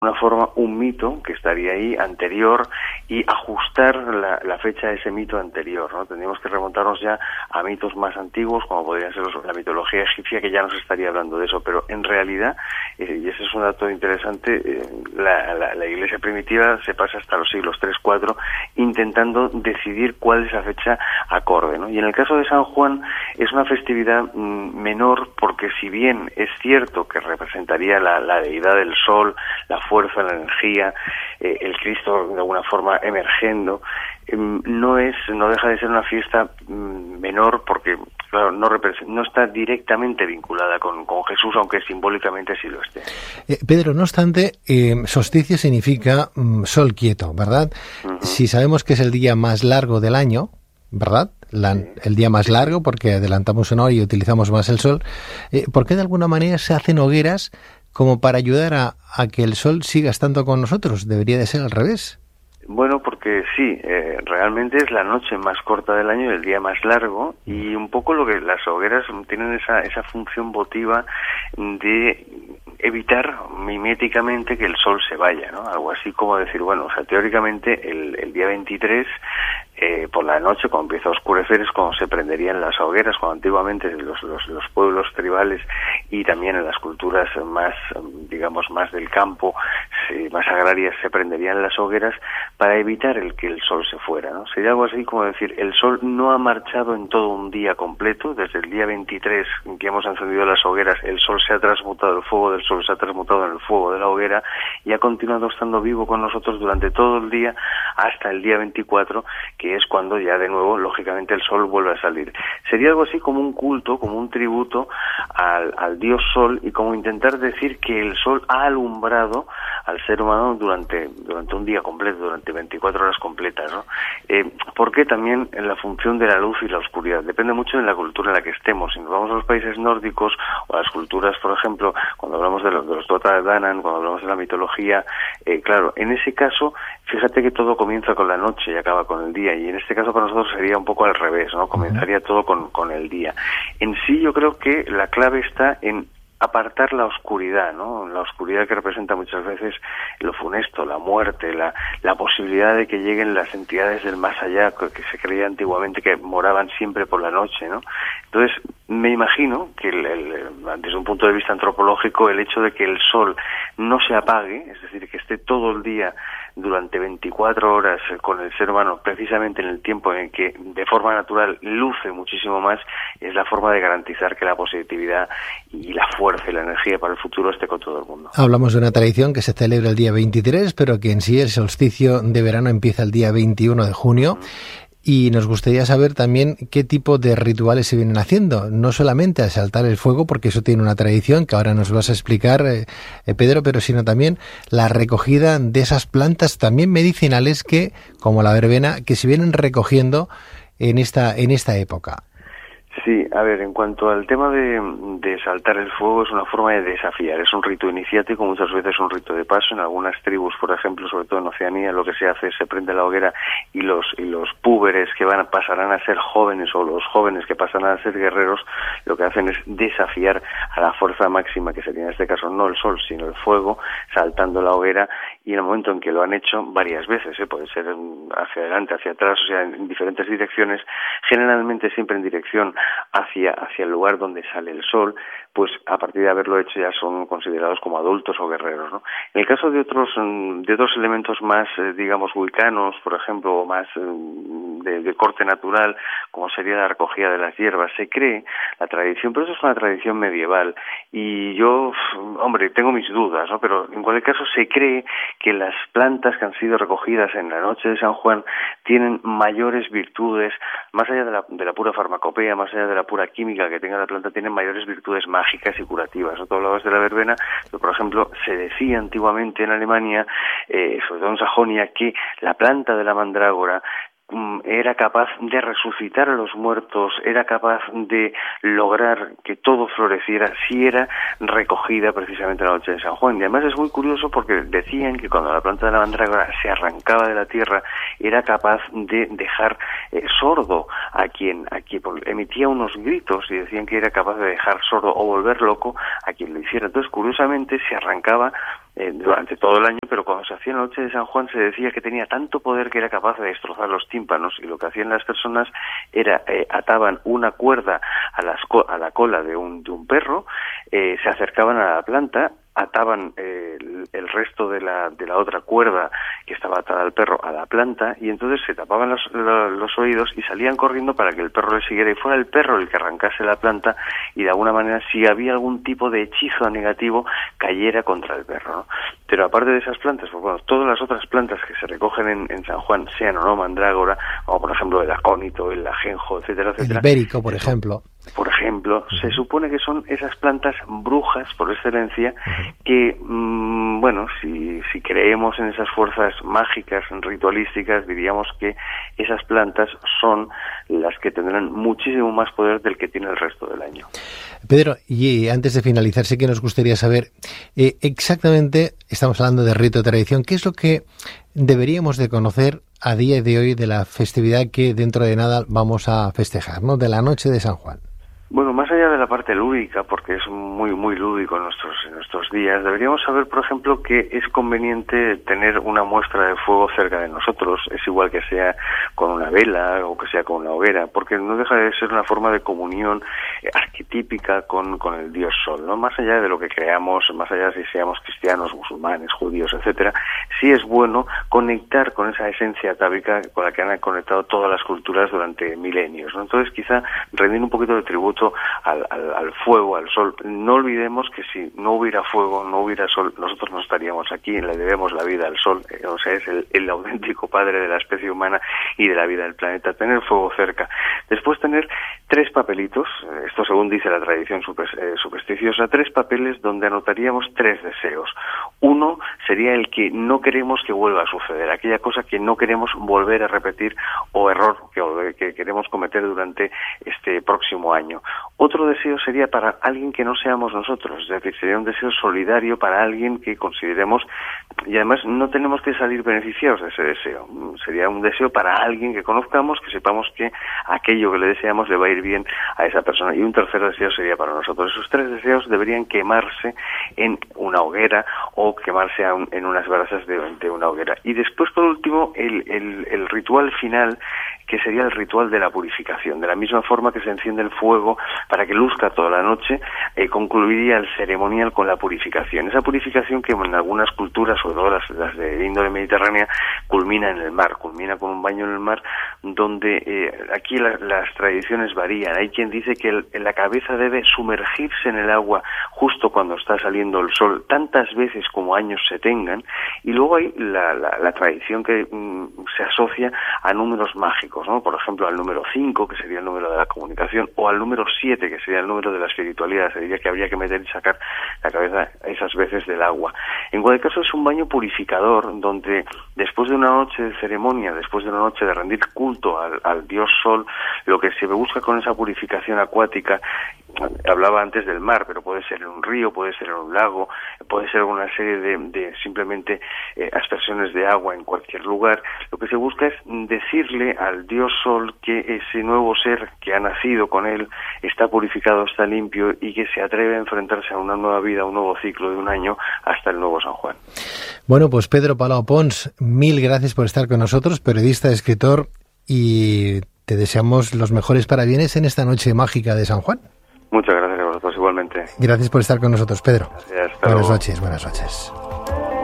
una forma un mito que estaría ahí anterior y ajustar la fecha a ese mito anterior, ¿no? Tendríamos que remontarnos ya a mitos más antiguos, como podría ser la mitología egipcia, que ya nos estaría hablando de eso, pero en realidad, y ese es un dato interesante, la Iglesia primitiva se pasa hasta los siglos 3-4 intentando decidir cuál es la fecha acorde, ¿no? Y en el caso de San Juan es una festividad menor, porque si bien es cierto que representaría la deidad del sol, la fuerza, la energía, el Cristo de alguna forma emergiendo, no deja de ser una fiesta menor, porque claro, no está directamente vinculada con Jesús, aunque simbólicamente sí lo esté. Pedro, no obstante, solsticio significa sol quieto, ¿verdad? Uh-huh. Si sabemos que es el día más largo del año, ¿verdad? El día más largo, porque adelantamos una hora y utilizamos más el sol, ¿por qué de alguna manera se hacen hogueras como para ayudar a que el sol siga estando con nosotros? Debería de ser al revés. Bueno, porque sí, realmente es la noche más corta del año y el día más largo, y un poco lo que las hogueras tienen esa función votiva de evitar miméticamente que el sol se vaya, ¿no? Algo así como decir, bueno, o sea, teóricamente el día 23 por la noche, cuando empieza a oscurecer, es cuando se prenderían las hogueras, cuando antiguamente los pueblos tribales y también en las culturas más, digamos, más del campo, más agrarias, se prenderían las hogueras para evitar que el sol se fuera, ¿no? Sería algo así como decir, el sol no ha marchado en todo un día completo, desde el día 23 en que hemos encendido las hogueras, el sol se ha transmutado, el fuego del sol se ha transmutado en el fuego de la hoguera y ha continuado estando vivo con nosotros durante todo el día hasta el día 24, que es cuando ya de nuevo, lógicamente, el sol vuelve a salir. Sería algo así como un culto, como un tributo al dios sol, y como intentar decir que el sol ha alumbrado al ser humano durante un día completo, durante 24 horas completas, ¿no? Porque también en la función de la luz y la oscuridad depende mucho de la cultura en la que estemos. Si nos vamos a los países nórdicos o a las culturas, por ejemplo, cuando hablamos de los Dota de Danann, cuando hablamos de la mitología, claro, en ese caso, fíjate que todo comienza con la noche y acaba con el día, y en este caso para nosotros sería un poco al revés, ¿no? Comenzaría todo con el día. En sí, yo creo que la clave está en apartar la oscuridad, ¿no? La oscuridad que representa muchas veces lo funesto, la muerte, la posibilidad de que lleguen las entidades del más allá, que se creía antiguamente que moraban siempre por la noche, ¿no? Entonces, me imagino que desde un punto de vista antropológico, el hecho de que el sol no se apague, es decir, que esté todo el día durante 24 horas con el ser humano, precisamente en el tiempo en el que de forma natural luce muchísimo más, es la forma de garantizar que la positividad y la fuerza y la energía para el futuro esté con todo el mundo. Hablamos de una tradición que se celebra el día 23, pero que en sí el solsticio de verano empieza el día 21 de junio. Y nos gustaría saber también qué tipo de rituales se vienen haciendo, no solamente a saltar el fuego, porque eso tiene una tradición que ahora nos vas a explicar, Pedro, pero sino también la recogida de esas plantas también medicinales que, como la verbena, que se vienen recogiendo en esta época. Sí, a ver, en cuanto al tema de saltar el fuego, es una forma de desafiar, es un rito iniciático, muchas veces un rito de paso. En algunas tribus, por ejemplo, sobre todo en Oceanía, lo que se hace es se prende la hoguera y los púberes que pasarán a ser jóvenes, o los jóvenes que pasarán a ser guerreros, lo que hacen es desafiar a la fuerza máxima, que sería en este caso no el sol, sino el fuego, saltando la hoguera, y en el momento en que lo han hecho varias veces, puede ser hacia adelante, hacia atrás, o sea, en diferentes direcciones, generalmente siempre en dirección hacia el lugar donde sale el sol, pues a partir de haberlo hecho ya son considerados como adultos o guerreros, ¿no? En el caso de otros elementos más, digamos, wiccanos, por ejemplo, o más de corte natural, como sería la recogida de las hierbas, se cree la tradición, pero eso es una tradición medieval, y yo, hombre, tengo mis dudas, ¿no? Pero en cualquier caso se cree que las plantas que han sido recogidas en la noche de San Juan tienen mayores virtudes, más allá de la pura farmacopea, más allá de la pura química que tenga la planta, tienen mayores virtudes mágicas y curativas, ¿no? Tú hablabas de la verbena, pero por ejemplo se decía antiguamente en Alemania, sobre todo en Sajonia, que la planta de la mandrágora era capaz de resucitar a los muertos, era capaz de lograr que todo floreciera si era recogida precisamente la noche de San Juan. Y además es muy curioso porque decían que cuando la planta de la mandrágora se arrancaba de la tierra era capaz de dejar sordo a quien emitía unos gritos, y decían que era capaz de dejar sordo o volver loco a quien lo hiciera. Entonces, curiosamente, se arrancaba durante todo el año, pero cuando se hacía la noche de San Juan se decía que tenía tanto poder que era capaz de destrozar los tímpanos, y lo que hacían las personas era ataban una cuerda a la cola de un perro, se acercaban a la planta, ataban el resto de la otra cuerda que estaba atada al perro a la planta, y entonces se tapaban los oídos y salían corriendo para que el perro le siguiera y fuera el perro el que arrancase la planta, y de alguna manera, si había algún tipo de hechizo negativo, cayera contra el perro, ¿no? Pero aparte de esas plantas, pues bueno, todas las otras plantas que se recogen en San Juan, sean o no mandrágora, como por ejemplo el acónito, el ajenjo, etcétera, etcétera. El ibérico, por ejemplo. Por ejemplo, se supone que son esas plantas brujas por excelencia que, bueno, si creemos en esas fuerzas mágicas, ritualísticas, diríamos que esas plantas son las que tendrán muchísimo más poder del que tiene el resto del año. Pedro, y antes de finalizar, sí que nos gustaría saber exactamente, estamos hablando de rito de tradición, ¿qué es lo que deberíamos de conocer a día de hoy de la festividad que dentro de nada vamos a festejar, ¿no? De la noche de San Juan. Bueno, más allá de la parte lúdica, porque es muy lúdico en nuestros días, deberíamos saber, por ejemplo, que es conveniente tener una muestra de fuego cerca de nosotros. Es igual que sea con una vela o que sea con una hoguera, porque no deja de ser una forma de comunión arquetípica con el dios Sol, ¿no? Más allá de lo que creamos, más allá de si seamos cristianos, musulmanes, judíos, etcétera, sí es bueno conectar con esa esencia atávica con la que han conectado todas las culturas durante milenios, ¿no? Entonces, quizá rendir un poquito de tributo al fuego, al sol. No olvidemos que si no hubiera fuego, no hubiera sol, nosotros no estaríamos aquí, le debemos la vida al sol, o sea, es el auténtico padre de la especie humana y de la vida del planeta. Tener fuego cerca. Después tener 3 papelitos, esto según dice la tradición supersticiosa, 3 papeles donde anotaríamos 3 deseos. Uno sería el que no queremos que vuelva a suceder, aquella cosa que no queremos volver a repetir o error que queremos cometer durante este próximo año. Otro deseo sería para alguien que no seamos nosotros, es decir, sería un deseo solidario para alguien que consideremos, y además no tenemos que salir beneficiados de ese deseo, sería un deseo para alguien que conozcamos, que sepamos que aquello que le deseamos le va a ir bien a esa persona. Y un tercer deseo sería para nosotros. Esos 3 deseos deberían quemarse en una hoguera o quemarse en unas brasas de una hoguera. Y después, por último, el ritual final, que sería el ritual de la purificación. De la misma forma que se enciende el fuego para que luzca toda la noche, concluiría el ceremonial con la purificación. Esa purificación que en algunas culturas, sobre todo las de índole mediterránea, culmina en el mar, culmina con un baño en el mar, donde aquí las tradiciones varían. Hay quien dice que la cabeza debe sumergirse en el agua justo cuando está saliendo el sol, tantas veces como años se tengan, y luego hay la tradición que se asocia a números mágicos, ¿no? Por ejemplo, al número 5, que sería el número de la comunicación, o al número 7, que sería el número de la espiritualidad. Se diría que habría que meter y sacar la cabeza esas veces del agua. En cualquier caso, es un baño purificador donde después de una noche de ceremonia, después de una noche de rendir culto al dios Sol, lo que se busca con esa purificación acuática, hablaba antes del mar, pero puede ser en un río, puede ser en un lago, puede ser una serie de simplemente aspersiones de agua en cualquier lugar. Lo que se busca es decirle al dios Sol que ese nuevo ser que ha nacido con él está purificado, está limpio y que se atreve a enfrentarse a una nueva vida, a un nuevo ciclo de un año hasta el nuevo San Juan. Bueno, pues Pedro Palau Pons, 1000 gracias por estar con nosotros, periodista, escritor, y te deseamos los mejores parabienes en esta noche mágica de San Juan. Muchas gracias a vosotros igualmente. Gracias por estar con nosotros, Pedro. Gracias, buenas noches.